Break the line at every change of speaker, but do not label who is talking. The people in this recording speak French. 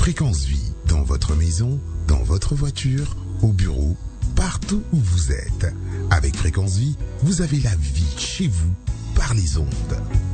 Fréquence Vie, dans votre maison, dans votre voiture, au bureau, partout où vous êtes. Avec Fréquence Vie, vous avez la vie chez vous, par les ondes.